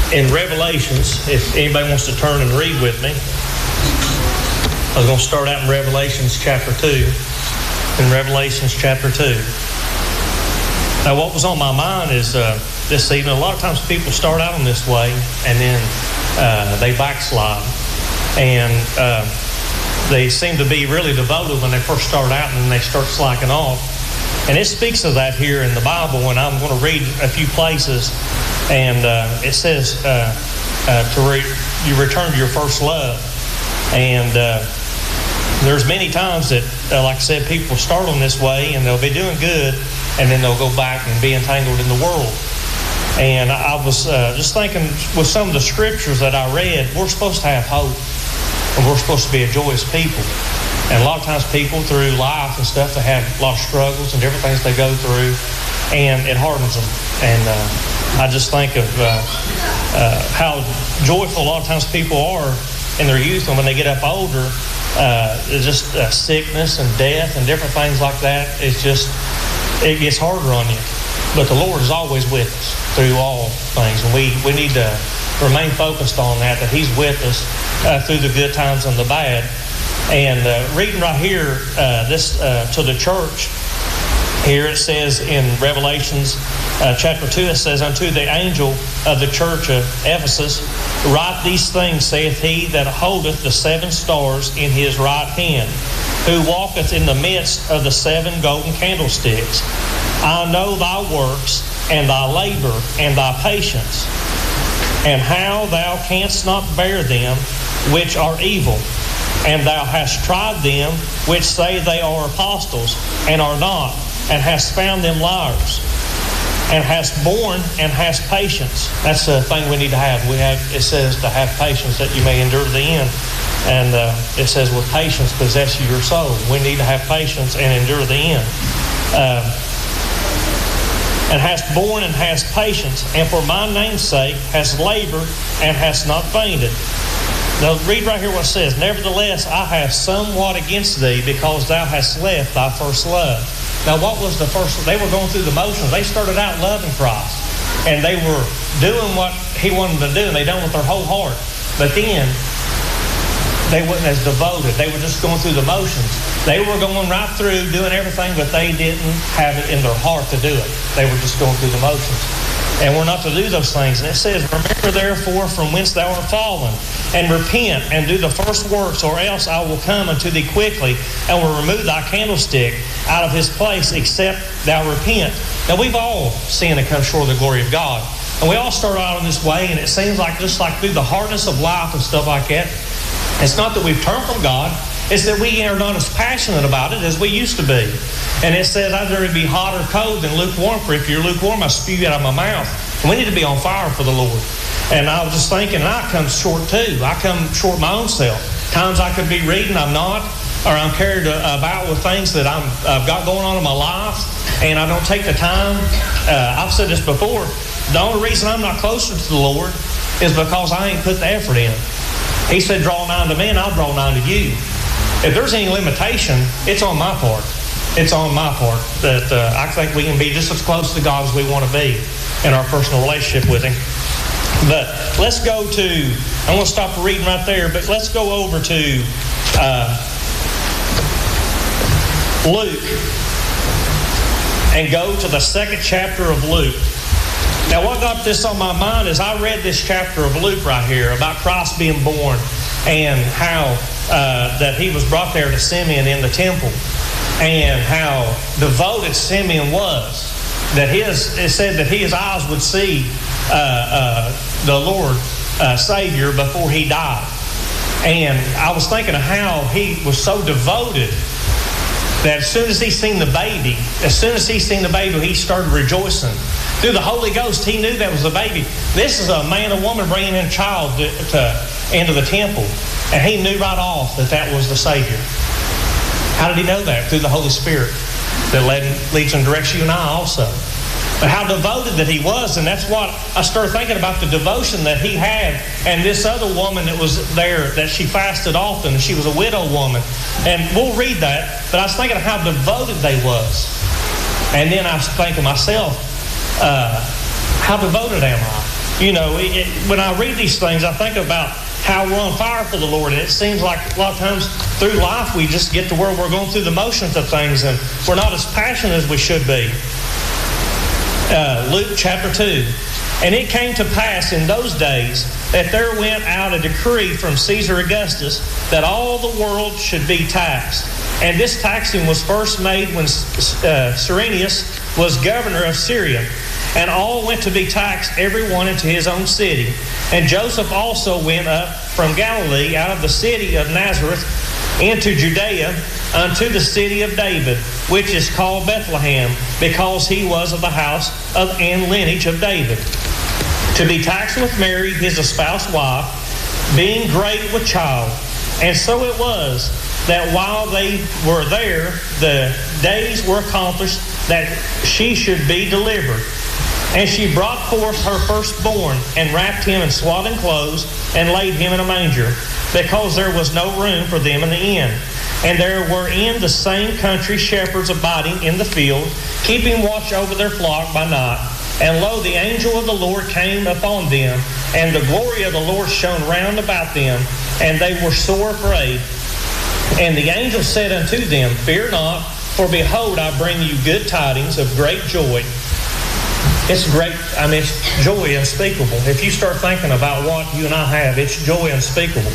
in Revelations, if anybody wants to turn and read with me. I was going to start out in Revelations chapter 2. In Revelations chapter 2. Now, what was on my mind is this evening, a lot of times people start out in this way and then they backslide. And they seem to be really devoted when they first start out and then they start slacking off. And it speaks of that here in the Bible, and I'm going to read a few places. And it says, you return to your first love. And there's many times that, like I said, people start on this way and they'll be doing good, and then they'll go back and be entangled in the world. And I was just thinking with some of the scriptures that I read, we're supposed to have hope, and we're supposed to be a joyous people. And a lot of times people through life and stuff, they have a lot of struggles and different things they go through, and it hardens them. And I just think of how joyful a lot of times people are in their youth, and when they get up older, just sickness and death and different things like that, it gets harder on you. But the Lord is always with us through all things, and we need to remain focused on that He's with us through the good times and the bad. And reading right here, this to the church, here it says in Revelations chapter 2, it says, "Unto the angel of the church of Ephesus, write these things, saith he that holdeth the 7 stars in his right hand, who walketh in the midst of the 7 golden candlesticks. I know thy works, and thy labor, and thy patience, and how thou canst not bear them which are evil. And thou hast tried them which say they are apostles, and are not, and hast found them liars. And hast borne and hast patience." That's the thing we need to have. It says to have patience, that you may endure to the end. And it says with patience possess you your soul. We need to have patience and endure to the end. "And hast borne and hast patience, and for my name's sake hast labored and hast not fainted." Now read right here what it says. "Nevertheless, I have somewhat against thee, because thou hast left thy first love." Now what was the first? They were going through the motions. They started out loving Christ, and they were doing what He wanted them to do, and they done it with their whole heart. But then they wasn't as devoted. They were just going through the motions. They were going right through doing everything, but they didn't have it in their heart to do it. They were just going through the motions. And we're not to do those things. And it says, "Remember therefore from whence thou art fallen, and repent, and do the first works, or else I will come unto thee quickly, and will remove thy candlestick out of his place, except thou repent." Now we've all sinned and come short of the glory of God. And we all start out in this way, and it seems like just like through the hardness of life and stuff like that, it's not that we've turned from God, it's that we are not as passionate about it as we used to be. And it says, "I'd rather be hot or cold than lukewarm, for if you're lukewarm, I spew you out of my mouth." And we need to be on fire for the Lord. And I was just thinking, I come short too. I come short my own self. Times I could be reading, I'm not, or I'm carried about with things that I've got going on in my life, and I don't take the time. I've said this before, the only reason I'm not closer to the Lord is because I ain't put the effort in. He said, "Draw nigh to me, and I'll draw nigh to you." If there's any limitation, it's on my part. It's on my part that I think we can be just as close to God as we want to be in our personal relationship with Him. But let's go to, I'm going to stop reading right there, but let's go over to Luke and go to the 2nd chapter of Luke. Now what got this on my mind is I read this chapter of Luke right here about Christ being born, and how that He was brought there to Simeon in the temple, and how devoted Simeon was. That it said that his eyes would see the Lord Savior before He died. And I was thinking of how he was so devoted that as soon as he seen the baby, he started rejoicing. Through the Holy Ghost, he knew that was the baby. This is a man and woman bringing in a child into the temple. And he knew right off that was the Savior. How did he know that? Through the Holy Spirit that leads and directs you and I also. But how devoted that he was, and that's what I started thinking about, the devotion that he had. And this other woman that was there, that she fasted often, and she was a widow woman. And we'll read that, but I was thinking of how devoted they was. And then I was thinking myself, how devoted am I? when I read these things, I think about how we're on fire for the Lord, and it seems like a lot of times through life we just get to where we're going through the motions of things, and we're not as passionate as we should be. Luke chapter 2. And it came to pass in those days that there went out a decree from Caesar Augustus that all the world should be taxed. And this taxing was first made when Cyrenius was governor of Syria. And all went to be taxed, every one into his own city. And Joseph also went up from Galilee out of the city of Nazareth into Judea unto the city of David, which is called Bethlehem, because he was of the house of and lineage of David, to be taxed with Mary, his espoused wife, being great with child. And so it was that while they were there, the days were accomplished that she should be delivered. And she brought forth her firstborn, and wrapped him in swaddling clothes, and laid him in a manger, because there was no room for them in the inn. And there were in the same country shepherds abiding in the field, keeping watch over their flock by night. And lo, the angel of the Lord came upon them, and the glory of the Lord shone round about them, and they were sore afraid. And the angel said unto them, Fear not, for behold, I bring you good tidings of great joy. It's great, it's joy unspeakable. If you start thinking about what you and I have, it's joy unspeakable.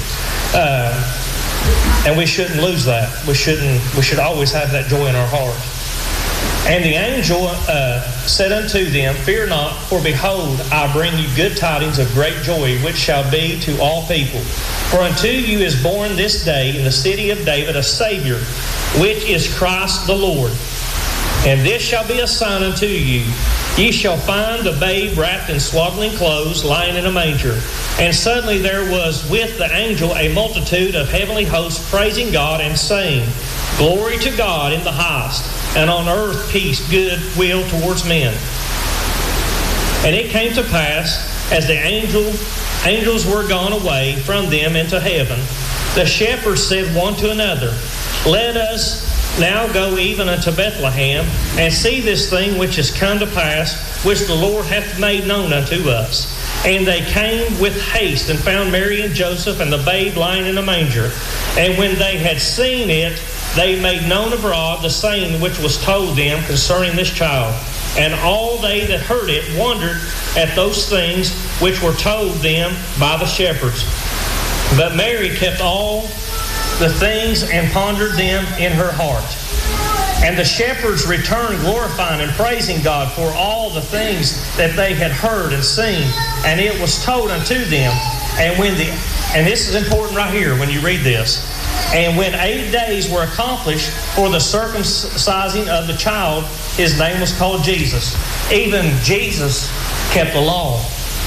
And we shouldn't lose that. We should always have that joy in our heart. And the angel said unto them, Fear not, for behold, I bring you good tidings of great joy, which shall be to all people. For unto you is born this day in the city of David a Savior, which is Christ the Lord. And this shall be a sign unto you. Ye shall find the babe wrapped in swaddling clothes, lying in a manger. And suddenly there was with the angel a multitude of heavenly hosts, praising God and saying, Glory to God in the highest, and on earth peace, good will towards men. And it came to pass, as the angels were gone away from them into heaven, the shepherds said one to another, Let us now go even unto Bethlehem, and see this thing which is come to pass, which the Lord hath made known unto us. And they came with haste, and found Mary and Joseph, and the babe lying in a manger. And when they had seen it, they made known abroad the saying which was told them concerning this child. And all they that heard it wondered at those things which were told them by the shepherds. But Mary kept all the things and pondered them in her heart. And the shepherds returned, glorifying and praising God for all the things that they had heard and seen. And it was told unto them. And this is important right here when you read this. And when 8 days were accomplished for the circumcising of the child, his name was called Jesus. Even Jesus kept the law.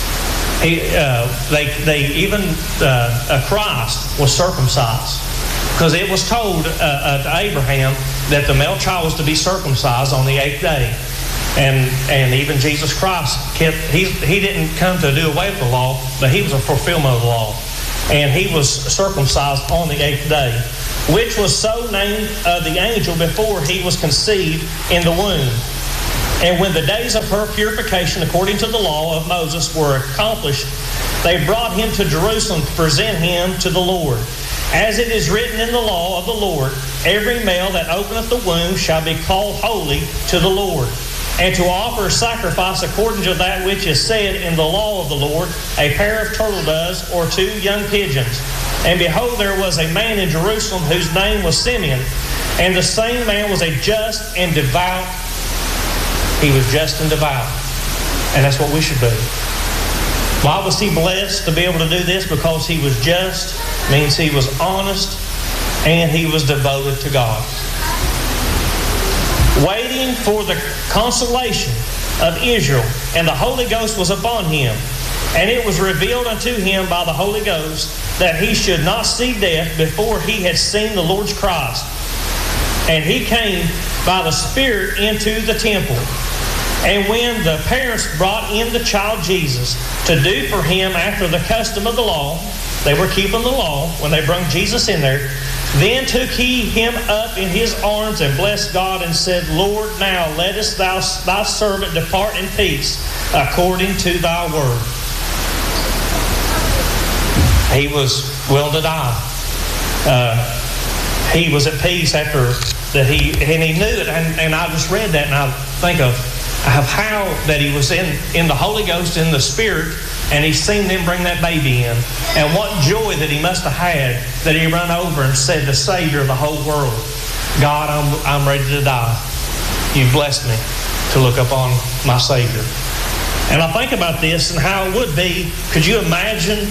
Christ was circumcised. Because it was told to Abraham that the male child was to be circumcised on the 8th day. And even Jesus Christ he didn't come to do away with the law, but he was a fulfillment of the law. And he was circumcised on the 8th day, which was so named the angel before he was conceived in the womb. And when the days of her purification according to the law of Moses were accomplished, they brought him to Jerusalem to present him to the Lord. As it is written in the law of the Lord, every male that openeth the womb shall be called holy to the Lord. And to offer sacrifice according to that which is said in the law of the Lord, a pair of turtle doves or 2 young pigeons. And behold, there was a man in Jerusalem whose name was Simeon. And the same man was a just and devout. He was just and devout. And that's what we should be. Why was he blessed to be able to do this? Because he was just, means he was honest, and he was devoted to God. Waiting for the consolation of Israel, and the Holy Ghost was upon him. And it was revealed unto him by the Holy Ghost that he should not see death before he had seen the Lord's Christ. And he came by the Spirit into the temple. And when the parents brought in the child Jesus to do for him after the custom of the law, they were keeping the law when they brought Jesus in there, then took he him up in his arms and blessed God and said, Lord, now lettest thou thy servant depart in peace according to thy word. he was willing to die. He was at peace after that he knew it. And I just read that, and I think of how that he was in the Holy Ghost, in the Spirit, and he seen them bring that baby in. And what joy that he must have had that he run over and said, the Savior of the whole world, God, I'm ready to die. You've blessed me to look upon my Savior. And I think about this and how it would be. Could you imagine?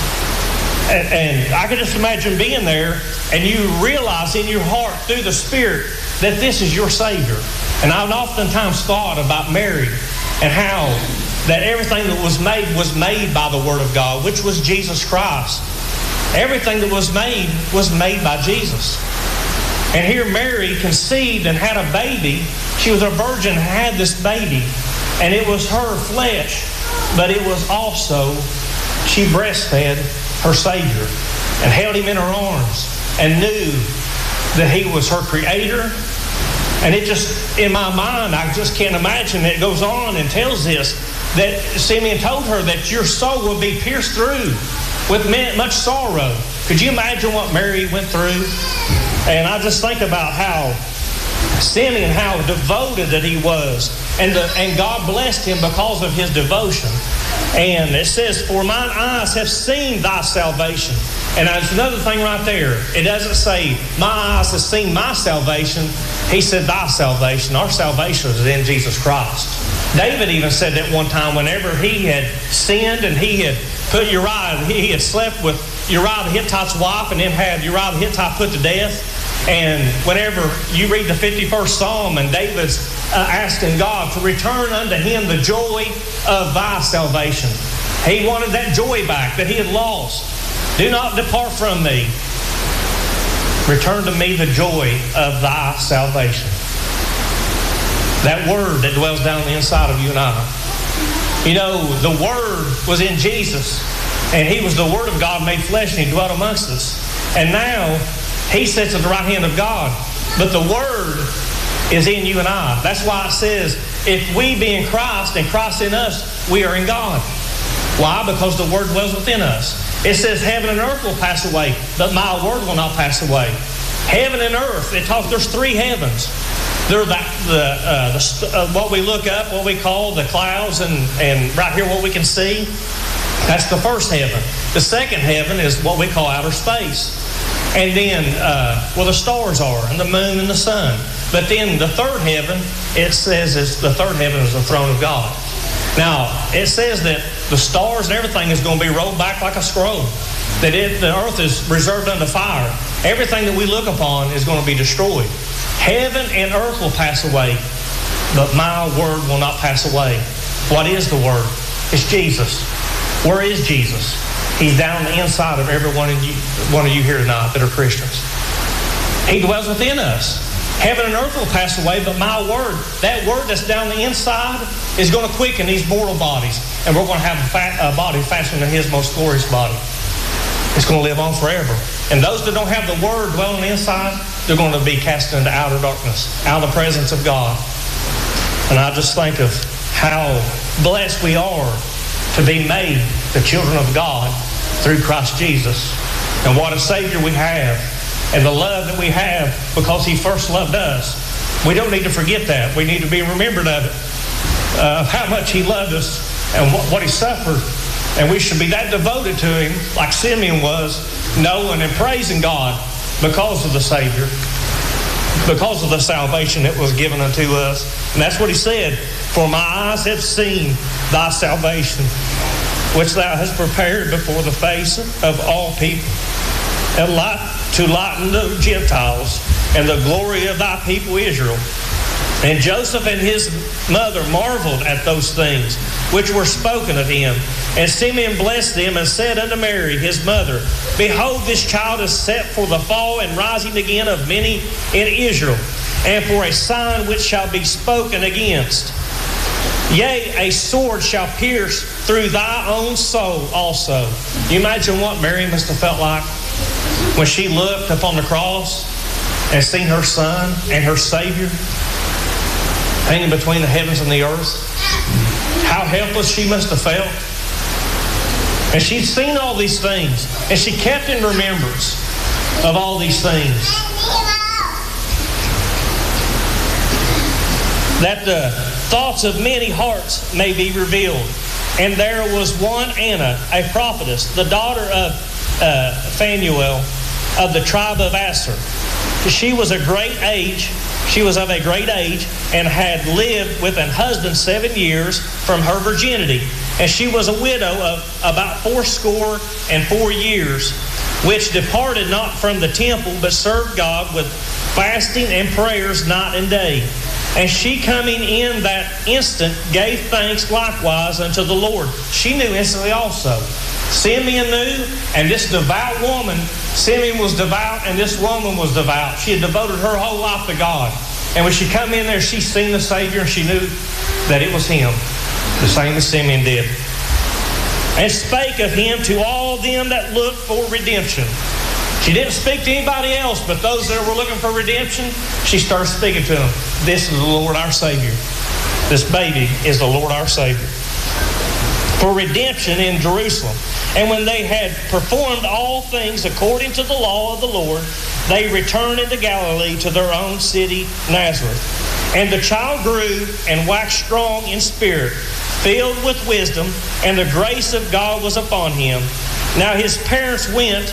And I could just imagine being there and you realize in your heart through the Spirit that this is your Savior. And I've oftentimes thought about Mary and how that everything that was made by the Word of God, which was Jesus Christ. Everything that was made by Jesus. And here Mary conceived and had a baby. She was a virgin and had this baby. And it was her flesh, but it was also, she breastfed her Savior and held him in her arms and knew that he was her creator. And it just, in my mind, I just can't imagine. It goes on and tells this, that Simeon told her that your soul will be pierced through with much sorrow. Could you imagine what Mary went through? And I just think about how Simeon, how devoted that he was. And God blessed him because of his devotion. And it says, for mine eyes have seen thy salvation. And there's another thing right there. It doesn't say, my eyes have seen my salvation. He said, thy salvation. Our salvation is in Jesus Christ. David even said that one time whenever he had sinned and he had put Uriah, he had slept with Uriah the Hittite's wife and then had Uriah the Hittite put to death. And whenever you read the 51st Psalm and David's asking God to return unto him the joy of thy salvation. He wanted that joy back that he had lost. Do not depart from me. Return to me the joy of thy salvation. That word that dwells down on the inside of you and I. You know, the Word was in Jesus, and he was the Word of God made flesh, and he dwelt amongst us. And now he sits at the right hand of God. But the Word is in you and I. That's why it says, if we be in Christ and Christ in us, we are in God. Why? Because the Word dwells within us. It says heaven and earth will pass away, but my Word will not pass away. Heaven and earth, there's three heavens. They're what we look up, what we call the clouds, and right here what we can see. That's the first heaven. The second heaven is what we call outer space. And then, the stars are, and the moon and the sun. But then the third heaven, it says the third heaven is the throne of God. Now, it says that the stars and everything is going to be rolled back like a scroll. That the earth is reserved unto fire. Everything that we look upon is going to be destroyed. Heaven and earth will pass away, but my Word will not pass away. What is the Word? It's Jesus. Where is Jesus? He's down the inside of every one of you here tonight that are Christians. He dwells within us. Heaven and earth will pass away, but my Word, that Word that's down the inside, is going to quicken these mortal bodies. And we're going to have a body fashioned in His most glorious body. It's going to live on forever. And those that don't have the Word dwelling on the inside, they're going to be cast into outer darkness, out of the presence of God. And I just think of how blessed we are to be made the children of God through Christ Jesus. And what a Savior we have. And the love that we have because He first loved us. We don't need to forget that. We need to be remembered of it. Of how much He loved us and what He suffered. And we should be that devoted to Him like Simeon was, knowing and praising God because of the Savior. Because of the salvation that was given unto us. And that's what He said. For my eyes have seen thy salvation, which thou hast prepared before the face of all people, and to lighten the Gentiles, and the glory of thy people Israel. And Joseph and his mother marveled at those things which were spoken of him. And Simeon blessed them and said unto Mary, his mother, Behold, this child is set for the fall and rising again of many in Israel, and for a sign which shall be spoken against. Yea, a sword shall pierce through thy own soul also. You imagine what Mary must have felt like when she looked upon the cross and seen her Son and her Savior hanging between the heavens and the earth. How helpless she must have felt. And she'd seen all these things, and she kept in remembrance of all these things. That the thoughts of many hearts may be revealed. And there was one Anna, a prophetess, the daughter of Phanuel of the tribe of Aser. She was of a great age, and had lived with an husband 7 years from her virginity. And she was a widow of about 84 years, which departed not from the temple, but served God with fasting and prayers night and day. And she, coming in that instant, gave thanks likewise unto the Lord. She knew instantly also. Simeon knew, and this devout woman, Simeon was devout, and this woman was devout. She had devoted her whole life to God. And when she come in there, she seen the Savior, and she knew that it was him, the same as Simeon did. And spake of him to all them that looked for redemption. She didn't speak to anybody else, but those that were looking for redemption, she started speaking to them. This is the Lord our Savior. This baby is the Lord our Savior. For redemption in Jerusalem. And when they had performed all things according to the law of the Lord, they returned into Galilee to their own city, Nazareth. And the child grew and waxed strong in spirit, filled with wisdom, and the grace of God was upon him. Now his parents went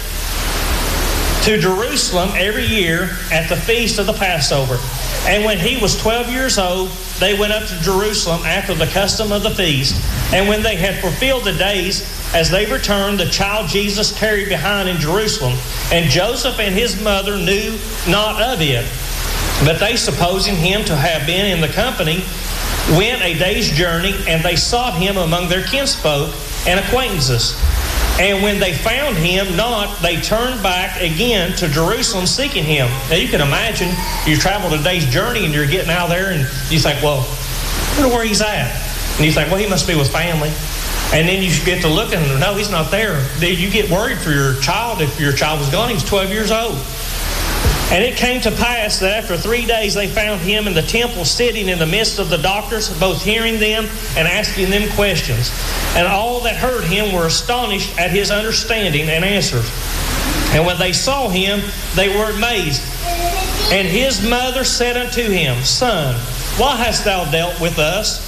to Jerusalem every year at the feast of the Passover. And when he was 12 years old, they went up to Jerusalem after the custom of the feast. And when they had fulfilled the days, as they returned, the child Jesus tarried behind in Jerusalem. And Joseph and his mother knew not of it. But they, supposing him to have been in the company, went a day's journey, and they sought him among their kinsfolk and acquaintances. And when they found him not, they turned back again to Jerusalem seeking him. Now you can imagine, you traveled a day's journey and you're getting out there and you think, well, I wonder where he's at. And you think, well, he must be with family. And then you get to looking, no, he's not there. Then you get worried for your child. If your child was gone, he was 12 years old. And it came to pass that after 3 days they found him in the temple sitting in the midst of the doctors, both hearing them and asking them questions. And all that heard him were astonished at his understanding and answers. And when they saw him, they were amazed. And his mother said unto him, Son, why hast thou dealt with us?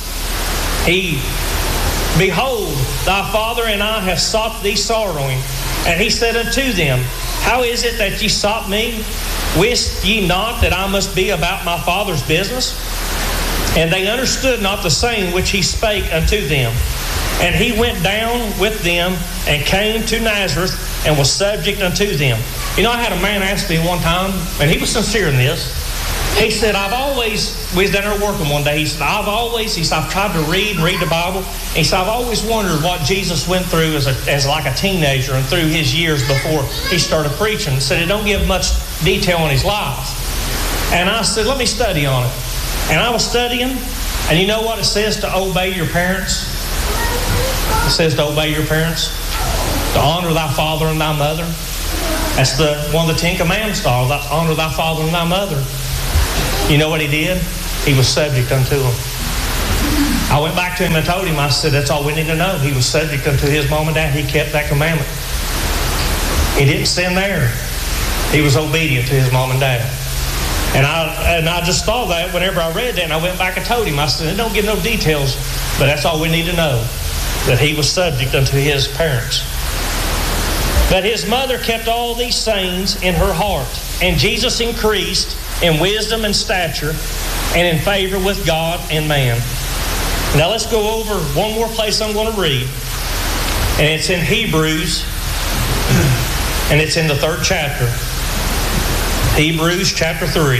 Behold, thy father and I have sought thee sorrowing. And he said unto them, How is it that ye sought me? Wist ye not that I must be about my Father's business? And they understood not the saying which he spake unto them. And he went down with them and came to Nazareth and was subject unto them. You know, I had a man ask me one time, and he was sincere in this. He said, we was down there working one day. He said, I've tried to read the Bible. And he said, I've always wondered what Jesus went through as like a teenager and through his years before he started preaching. He said, it don't give much detail on his life. And I said, let me study on it. And I was studying, and you know what it says to obey your parents? It says to obey your parents, to honor thy father and thy mother. That's one of the 10 Commandments, to honor thy father and thy mother. You know what he did? He was subject unto them. I went back to him and told him, I said, that's all we need to know. He was subject unto his mom and dad. He kept that commandment. He didn't sin there. He was obedient to his mom and dad. And I just thought that whenever I read that, and I went back and told him, I said, it don't give no details, but that's all we need to know, that he was subject unto his parents. But his mother kept all these sayings in her heart, and Jesus increased in wisdom and stature and in favor with God and man. Now let's go over one more place I'm going to read, and it's in Hebrews, and it's in the 3rd chapter. Hebrews chapter 3.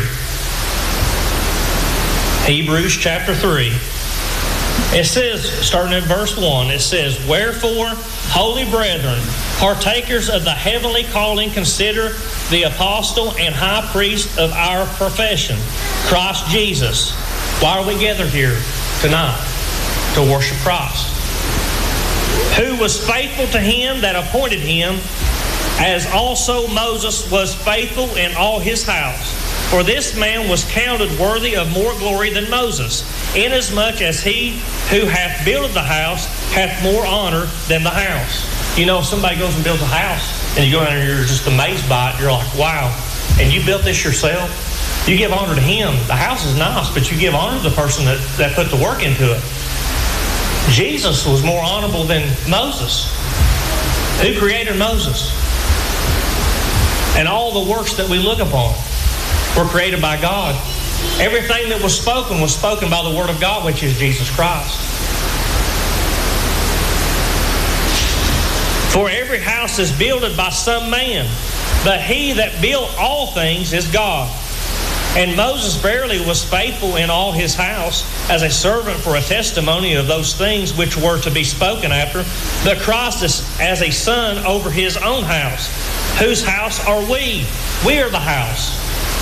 Hebrews chapter 3. It says, starting at verse 1, it says, Wherefore, holy brethren, partakers of the heavenly calling, consider the apostle and high priest of our profession, Christ Jesus. Why are we gathered here tonight? To worship Christ. Who was faithful to him that appointed him, as also Moses was faithful in all his house. For this man was counted worthy of more glory than Moses, inasmuch as he who hath builded the house hath more honor than the house. You know, if somebody goes and builds a house, and you go in there and you're just amazed by it, you're like, wow, and you built this yourself? You give honor to him. The house is nice, but you give honor to the person that put the work into it. Jesus was more honorable than Moses. Who created Moses? And all the works that we look upon were created by God. Everything that was spoken by the Word of God, which is Jesus Christ. For every house is builded by some man, but he that built all things is God. And Moses verily was faithful in all his house, as a servant for a testimony of those things which were to be spoken after. But Christ is as a son over his own house. Whose house are we? We are the house.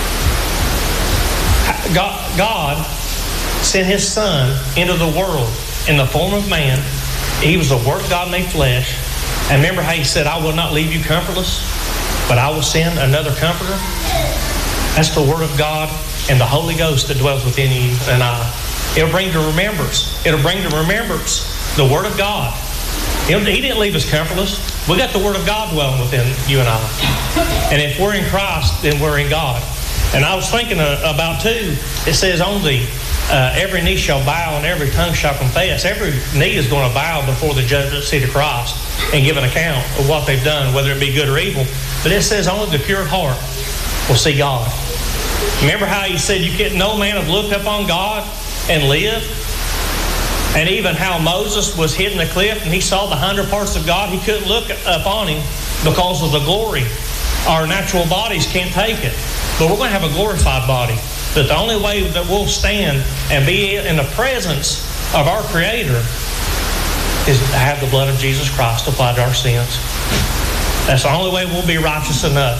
God sent his Son into the world in the form of man. He was the Word of God made flesh. And remember how he said, I will not leave you comfortless, but I will send another comforter? That's the Word of God and the Holy Ghost that dwells within you and I. It'll bring to remembrance. It'll bring to remembrance the Word of God. He didn't leave us comfortless. We got the Word of God dwelling within you and I. And if we're in Christ, then we're in God. And I was thinking about, too, it says only every knee shall bow and every tongue shall confess. Every knee is going to bow before the judgment seat of Christ and give an account of what they've done, whether it be good or evil. But it says only the pure at heart will see God. Remember how he said, no man have looked up on God and lived? And even how Moses was hid in the cliff and he saw the hinder parts of God. He couldn't look upon him because of the glory. Our natural bodies can't take it. But we're going to have a glorified body. But the only way that we'll stand and be in the presence of our Creator is to have the blood of Jesus Christ applied to our sins. That's the only way we'll be righteous enough.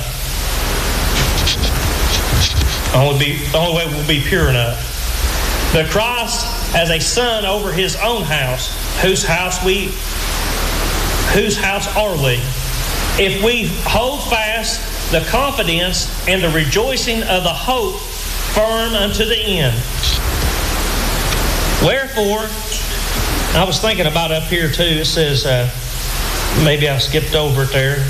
The only way we'll be pure enough. But Christ as a son over his own house, whose house are we? If we hold fast the confidence and the rejoicing of the hope firm unto the end. Wherefore, I was thinking about up here too, it says, maybe I skipped over it there.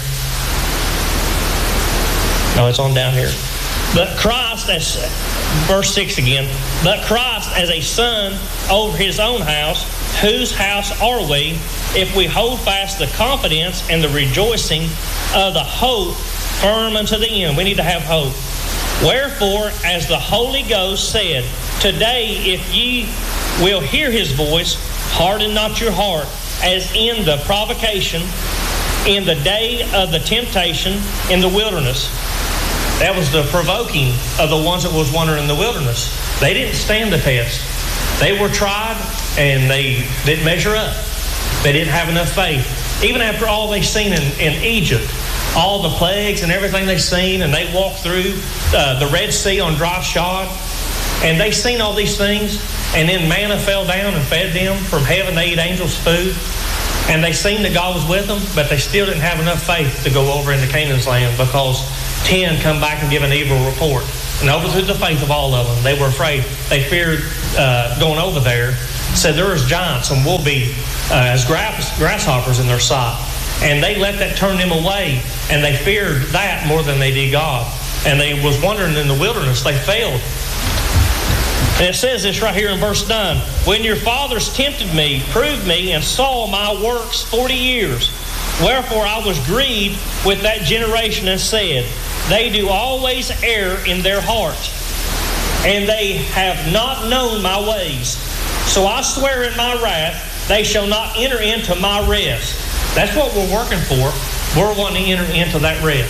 No, it's on down here. But Christ, as verse 6 again, but Christ as a son over his own house, whose house are we, if we hold fast the confidence and the rejoicing of the hope firm unto the end. We need to have hope. Wherefore, as the Holy Ghost said, today if ye will hear his voice, harden not your heart, as in the provocation, in the day of the temptation in the wilderness. That was the provoking of the ones that was wandering in the wilderness. They didn't stand the test. They were tried and they didn't measure up. They didn't have enough faith. Even after all they seen in Egypt, all the plagues and everything they seen, and they walked through the Red Sea on dry shod, and they seen all these things, and then manna fell down and fed them from heaven. They ate angels' food, and they seen that God was with them, but they still didn't have enough faith to go over into Canaan's land because 10 come back and give an evil report. And overthrew the faith of all of them. They were afraid. They feared going over there. Said there is giants and will be as grasshoppers in their sight. And they let that turn them away. And they feared that more than they did God. And they was wandering in the wilderness. They failed. And it says this right here in verse 9. When your fathers tempted me, proved me, and saw my works 40 years. Wherefore I was grieved with that generation and said, they do always err in their heart, and they have not known my ways. So I swear in my wrath, they shall not enter into my rest. That's what we're working for. We're wanting to enter into that rest.